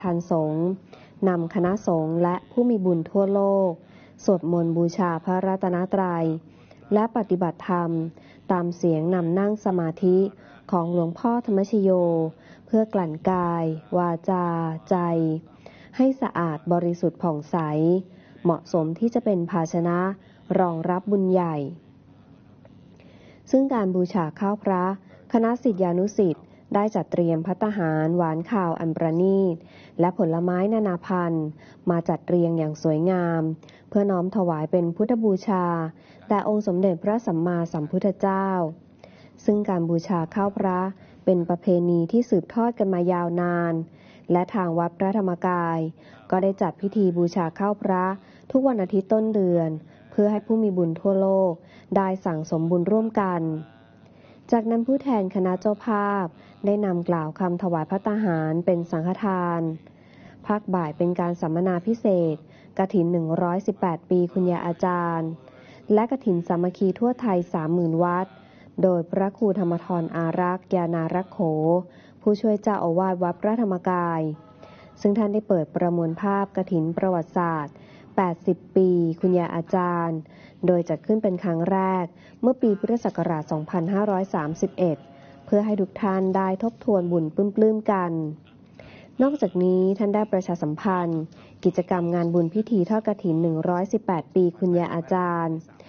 ทานสงฆ์นำคณะสงฆ์และผู้มีบุญทั่วโลกสวดมนต์บูชาพระรัตนตรัยและปฏิบัติธรรมตามเสียงนำนั่งสมาธิของหลวงพ่อธรรมชโยเพื่อกลั่นกายวาจาใจให้สะอาดบริสุทธิ์ผ่องใสเหมาะสมที่จะเป็นภาชนะรองรับบุญใหญ่ซึ่งการบูชาข้าวพระคณะศิษยานุศิษย์ได้จัดเตรียมภัตตาหารหวานข่าวอันประณีตและผลไม้นานาพันธุ์มาจัดเรียงอย่างสวยงามเพื่อน้อมถวายเป็นพุทธบูชาแด่องค์สมเด็จพระสัมมาสัมพุทธเจ้าซึ่งการบูชาข้าวพระเป็นประเพณีที่สืบทอดกันมายาวนานและทางวัดพระธรรมกายก็ได้จัดพิธีบูชาข้าวพระทุกวันอาทิตย์ต้นเดือนเพื่อให้ผู้มีบุญทั่วโลกได้สั่งสมบุญร่วมกันจากนั้นผู้แทนคณะเจ้าภาพได้นำกล่าวคำถวายภัตตาหารเป็นสังฆทานภาคบ่ายเป็นการสัมมนาพิเศษกฐิน118ปีคุณยายอาจารย์และกฐินสามัคคีทั่วไทย 30,000 วัดโดยพระครูธรรมธรอารักษ์ยานารักโขผู้ช่วยเจ้าอาวาสวัดพระธรรมกายซึ่งท่านได้เปิดประมวลภาพกฐินประวัติศาสตร์80 ปีคุณยายอาจารย์โดยจัดขึ้นเป็นครั้งแรกเมื่อปีพุทธศักราช 2531 เพื่อให้ทุกท่านได้ทบทวนบุญปลื้มๆกันนอกจากนี้ท่านได้ประชาสัมพันธ์กิจกรรมงานบุญพิธีทอดกฐิน118 ปีคุณยายอาจารย์